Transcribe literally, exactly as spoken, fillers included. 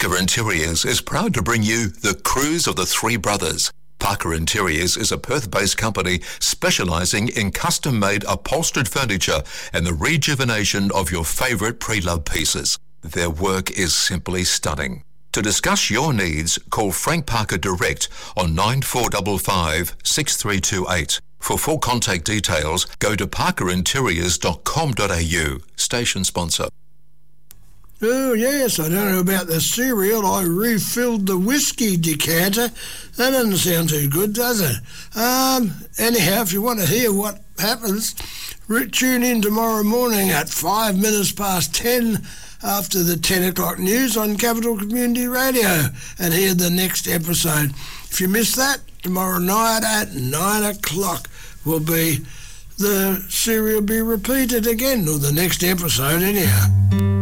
Parker Interiors is proud to bring you The Cruise of the Three Brothers. Parker Interiors is a Perth-based company specialising in custom-made upholstered furniture and the rejuvenation of your favourite pre-loved pieces. Their work is simply stunning. To discuss your needs, call Frank Parker direct on nine four five five, six three two eight. For full contact details, go to parker interiors dot com dot a u. Station sponsor. Oh, yes, I don't know about the cereal. I refilled the whiskey decanter. That doesn't sound too good, does it? Um, anyhow, if you want to hear what happens, tune in tomorrow morning at five minutes past ten after the ten o'clock news on Capital Community Radio and hear the next episode. If you miss that, tomorrow night at nine o'clock will be the serial be repeated again, or the next episode anyhow.